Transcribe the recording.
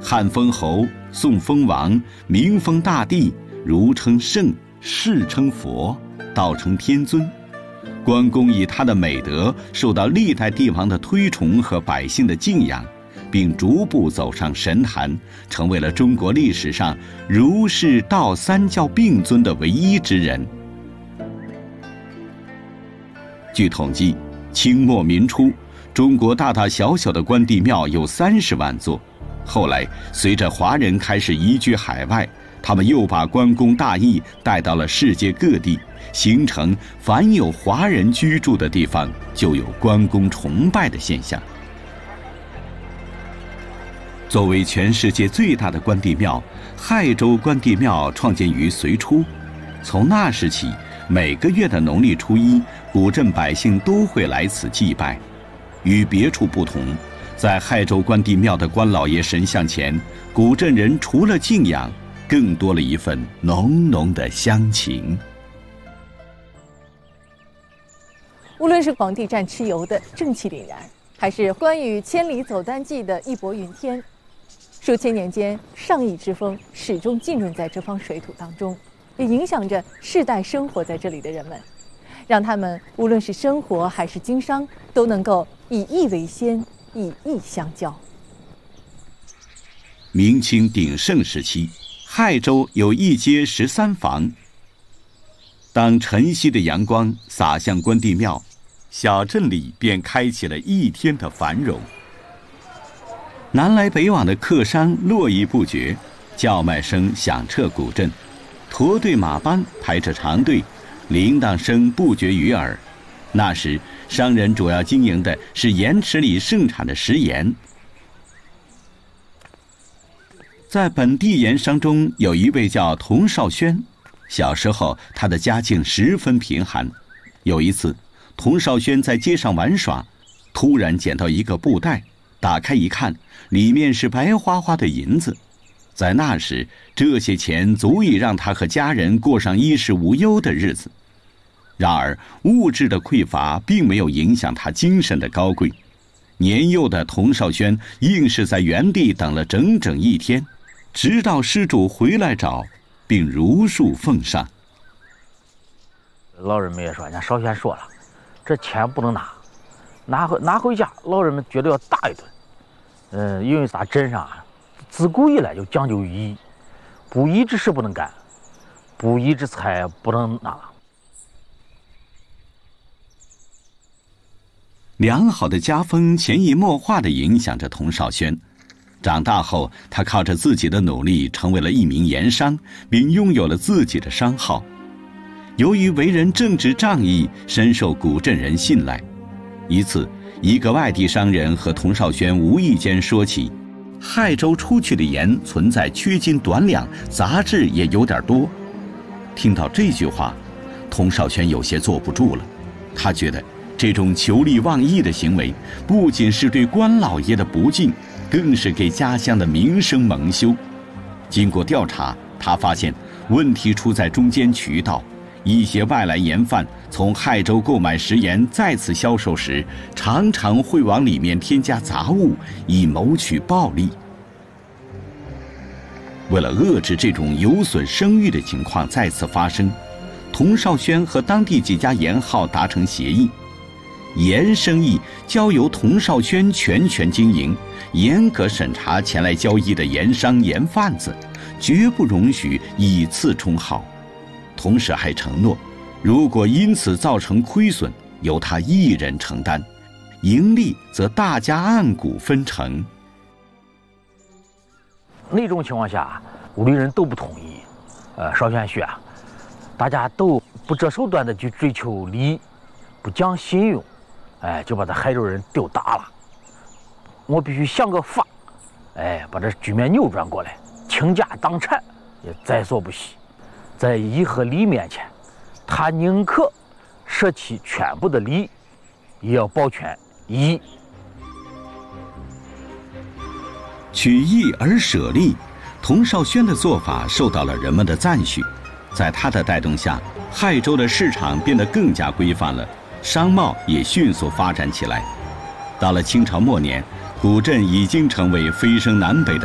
汉封侯，宋封王，明封大帝，儒称圣，释称佛，道成天尊。关公以他的美德受到历代帝王的推崇和百姓的敬仰，并逐步走上神坛，成为了中国历史上儒释道三教并尊的唯一之人。据统计，清末民初，中国大大小小的关帝庙有30万座。后来，随着华人开始移居海外，他们又把关公大义带到了世界各地，形成凡有华人居住的地方就有关公崇拜的现象。作为全世界最大的关帝庙，亥州关帝庙创建于隋初。从那时起，每个月的农历初一，古镇百姓都会来此祭拜。与别处不同，在亥州关帝庙的关老爷神像前，古镇人除了敬仰，更多了一份浓浓的乡情。 无论是黄帝战蚩尤的正气凛然，还是关羽千里走单骑的义薄云天，数千年间，上义之风始终浸润在这方水土当中，也影响着世代生活在这里的人们，让他们无论是生活还是经商，都能够以义为先，以义相交。 明清鼎盛时期，亥州有一街13坊。当晨曦的阳光洒向关帝庙，小镇里便开启了一天的繁荣。南来北往的客商络绎不绝，叫卖声响彻古镇，驼队马班排着长队，铃铛声不绝于耳。那时，商人主要经营的是盐池里盛产的食盐。在本地盐商中，有一位叫童少轩。小时候，他的家境十分贫寒。有一次，童少轩在街上玩耍，突然捡到一个布袋，打开一看，里面是白花花的银子。在那时，这些钱足以让他和家人过上衣食无忧的日子。然而，物质的匮乏并没有影响他精神的高贵。年幼的童少轩硬是在原地等了整整一天，直到施主回来找，并如数奉上。 老人们也说，人家少轩说了，这钱不能拿回家，老人们觉得要打一顿。因为咱镇上自古以来就讲究义，不义之事不能干，不义之财不能拿。 良好的家风潜移默化地影响着童少轩。长大后，他靠着自己的努力成为了一名盐商，并拥有了自己的商号。由于为人正直仗义，深受古镇人信赖。一次，一个外地商人和童少轩无意间说起，亥州出去的盐存在缺斤短两，杂质也有点多。听到这句话，童少轩有些坐不住了。他觉得这种求利忘义的行为，不仅是对关老爷的不敬，更是给家乡的名声蒙羞。经过调查，他发现问题出在中间渠道。一些外来盐贩从亥州购买食盐再次销售时，常常会往里面添加杂物，以谋取暴利。为了遏制这种有损声誉的情况再次发生，童少轩和当地几家盐号达成协议，盐生意交由童少轩全权经营，严格审查前来交易的盐商盐贩子，绝不容许以次充好。同时还承诺，如果因此造成亏损，由他一人承担，盈利则大家按股分成。 那种情况下，屋里人都不同意。少轩说，大家都不择手段的去追求利益，不讲信用，就把这亥州人丢大了。我必须想个法，把这局面扭转过来，倾家荡产也在所不惜。在义和利面前，他宁可舍弃全部的利益，也要保全义。 取义而舍利，童少轩的做法受到了人们的赞许。在他的带动下，亥州的市场变得更加规范了，商贸也迅速发展起来。到了清朝末年，古镇已经成为飞升南北的